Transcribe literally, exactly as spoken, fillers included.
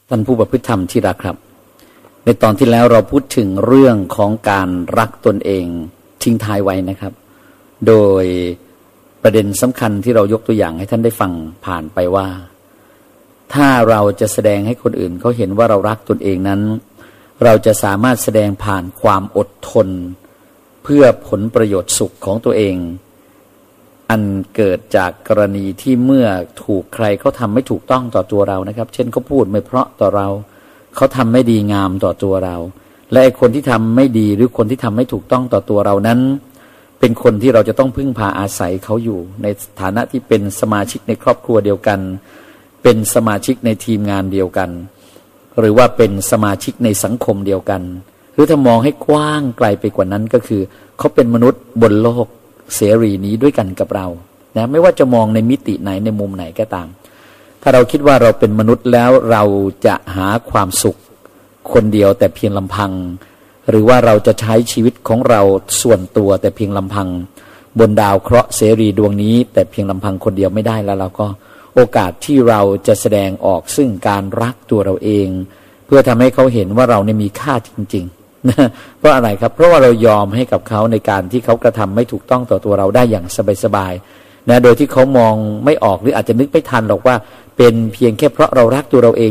ท่านผู้ประพฤติธรรมที่รักครับในตอนที่แล้วเราพูดถึงเรื่องของการรักตนเองทิ้งท้ายไว้นะครับโดยประเด็นสำคัญที่เรายกตัวอย่างให้ท่านได้ฟังผ่านไปว่าถ้าเราจะแสดงให้คนอื่นเขาเห็นว่าเรารักตนเองนั้นเราจะสามารถแสดงผ่านความอดทนเพื่อผลประโยชน์สุขของตัวเองอันเกิดจากกรณีที่เมื่อถูกใครเขาทำไม่ถูกต้องต่อตัวเรานะครับเช่นเขาพูดไม่เพราะต่อเราเขาทำไม่ดีงามต่อตัวเราและไอ้คนที่ทำไม่ดีหรือคนที่ทำไม่ถูกต้องต่อตัวเรานั้นเป็นคนที่เราจะต้องพึ่งพาอาศัยเขาอยู่ในฐานะที่เป็นสมาชิกในครอบครัวเดียวกันเป็นสมาชิกในทีมงานเดียวกันหรือว่าเป็นสมาชิกในสังคมเดียวกันหรือถ้ามองให้กว้างไกลไปกว่านั้นก็คือเขาเป็นมนุษย์บนโลกเสรีนี้ด้วยกันกับเรานะไม่ว่าจะมองในมิติไหนในมุมไหนก็ตามถ้าเราคิดว่าเราเป็นมนุษย์แล้วเราจะหาความสุขคนเดียวแต่เพียงลำพังหรือว่าเราจะใช้ชีวิตของเราส่วนตัวแต่เพียงลำพังบนดาวเคราะห์เสรีดวงนี้แต่เพียงลำพังคนเดียวไม่ได้แล้วเราก็โอกาสที่เราจะแสดงออกซึ่งการรักตัวเราเองเพื่อทำให้เขาเห็นว่าเราเนี่ยมีค่าจริงๆนะเพราะอะไรครับเพราะว่าเรายอมให้กับเขาในการที่เขากระทำไม่ถูกต้องต่อตัวเราได้อย่างสบายๆนะโดยที่เขามองไม่ออกหรืออาจจะนึกไม่ทันหรอกว่าเป็นเพียงแค่เพราะเรารักตัวเราเอง